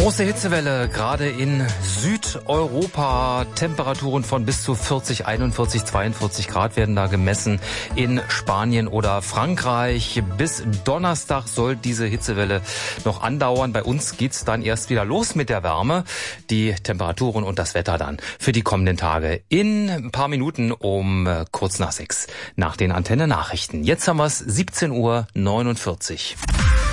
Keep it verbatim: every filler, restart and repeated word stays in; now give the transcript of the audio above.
Große Hitzewelle, gerade in Südeuropa. Temperaturen von bis zu vierzig, einundvierzig, zweiundvierzig Grad werden da gemessen in Spanien oder Frankreich. Bis Donnerstag soll diese Hitzewelle noch andauern. Bei uns geht's dann erst wieder los mit der Wärme. Die Temperaturen und das Wetter dann für die kommenden Tage in ein paar Minuten um kurz nach sechs nach den Antenne-Nachrichten. Jetzt haben wir es siebzehn Uhr neunundvierzig.